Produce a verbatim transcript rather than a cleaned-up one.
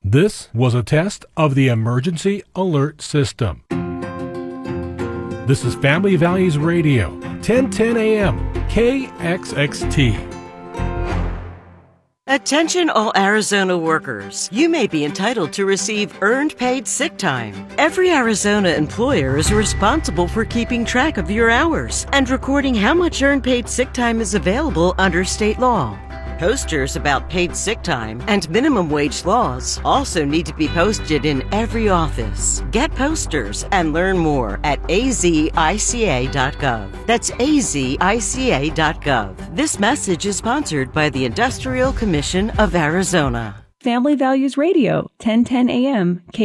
This was a test of the emergency alert system. This is Family Values Radio, ten ten A M, K X X T. Attention all Arizona workers. You may be entitled to receive earned paid sick time. Every Arizona employer is responsible for keeping track of your hours and recording how much earned paid sick time is available under state law. Posters about paid sick time and minimum wage laws also need to be posted in every office. Get posters and learn more at A Z I C A dot gov. That's A Z I C A dot gov. This message is sponsored by the Industrial Commission of Arizona. Family Values Radio, ten ten A M, K